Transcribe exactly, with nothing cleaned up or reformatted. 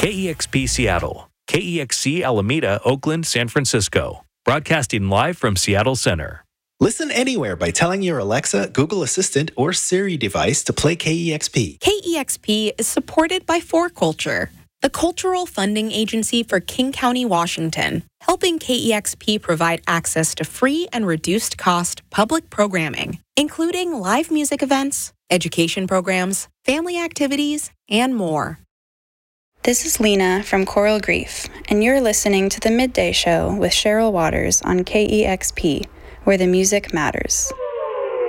K E X P Seattle, K E X C Alameda, Oakland, San Francisco. Broadcasting live from Seattle Center. Listen anywhere by telling your Alexa, Google Assistant, or Siri device to play K E X P. K E X P is supported by four Culture, the cultural funding agency for King County, Washington, helping K E X P provide access to free and reduced-cost public programming, including live music events, education programs, family activities, and more. This is Lena from Coral Grief, and you're listening to The Midday Show with Cheryl Waters on K E X P, where the music matters.